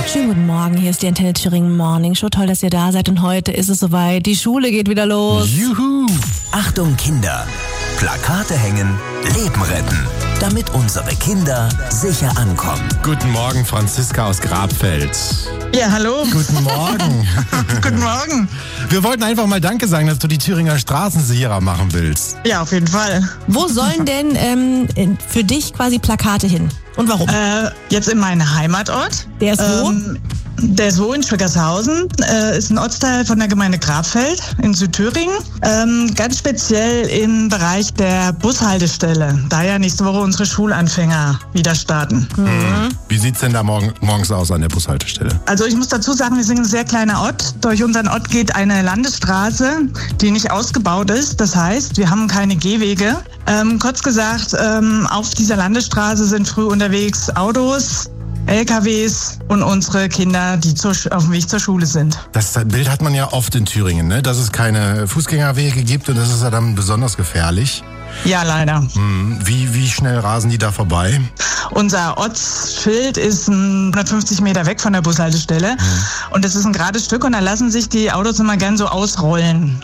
Schönen guten Morgen, hier ist die Antenne Thüringen Morning Show. Toll, dass ihr da seid und heute ist es soweit. Die Schule geht wieder los. Juhu! Achtung Kinder, Plakate hängen, Leben retten, damit unsere Kinder sicher ankommen. Guten Morgen, Franziska aus Grabfeld. Ja, hallo. Guten Morgen. Guten Morgen. Wir wollten einfach mal Danke sagen, dass du die Thüringer Straßen sicherer machen willst. Ja, auf jeden Fall. Wo sollen denn für dich quasi Plakate hin? Und warum? Jetzt in meinem Heimatort. Der ist wo? Der ist wo in Schweckershausen. Ist ein Ortsteil von der Gemeinde Grabfeld in Südthüringen. Ganz speziell im Bereich der Bushaltestelle. Da ja nächste Woche unsere Schulanfänger wieder starten. Mhm. Wie sieht's denn da morgens aus an der Bushaltestelle? Also ich muss dazu sagen, wir sind ein sehr kleiner Ort. Durch unseren Ort geht eine Landesstraße, die nicht ausgebaut ist. Das heißt, wir haben keine Gehwege. Kurz gesagt, auf dieser Landesstraße sind früh unterwegs Autos, LKWs und unsere Kinder, die auf dem Weg zur Schule sind. Das Bild hat man ja oft in Thüringen, ne? Dass es keine Fußgängerwege gibt und das ist ja dann besonders gefährlich. Ja, leider. Wie schnell rasen die da vorbei? Unser Ortsschild ist 150 Meter weg von der Bushaltestelle und es ist ein gerades Stück und da lassen sich die Autos immer gern so ausrollen.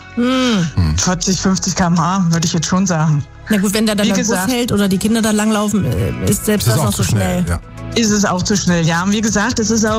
40, 50 km/h würde ich jetzt schon sagen. Na gut, wenn da dann der Bus hält oder die Kinder da langlaufen, ist selbst das noch so schnell. Ja. Ist es auch zu schnell, ja. Und wie gesagt, es ist auch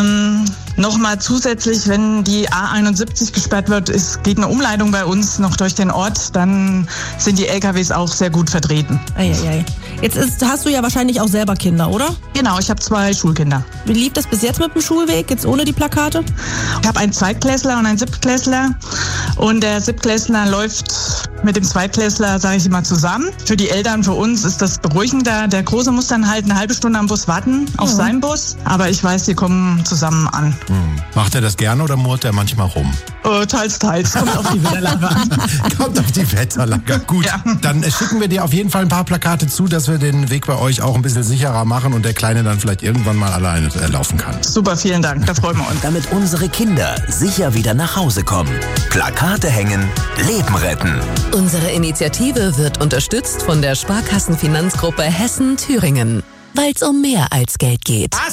nochmal zusätzlich, wenn die A71 gesperrt wird, es geht eine Umleitung bei uns noch durch den Ort, dann sind die LKWs auch sehr gut vertreten. Eieiei. Jetzt hast du ja wahrscheinlich auch selber Kinder, oder? Genau, ich habe 2 Schulkinder. Wie lief das bis jetzt mit dem Schulweg, jetzt ohne die Plakate? Ich habe einen Zweitklässler und einen Siebtklässler und der Siebtklässler läuft mit dem Zweitklässler, sage ich immer, zusammen. Für die Eltern, für uns ist das beruhigender. Der Große muss dann halt eine halbe Stunde am Bus warten, auf seinen Bus. Aber ich weiß, die kommen zusammen an. Macht er das gerne oder murrt er manchmal rum? Teils. Kommt auf die Wetterlage an. Kommt auf die Wetterlage. Gut, ja. Dann schicken wir dir auf jeden Fall ein paar Plakate zu, dass wir den Weg bei euch auch ein bisschen sicherer machen und der Kleine dann vielleicht irgendwann mal alleine laufen kann. Super, vielen Dank. Da freuen wir uns. Damit unsere Kinder sicher wieder nach Hause kommen. Plakate hängen, Leben retten. Unsere Initiative wird unterstützt von der Sparkassenfinanzgruppe Hessen-Thüringen. Weil es um mehr als Geld geht.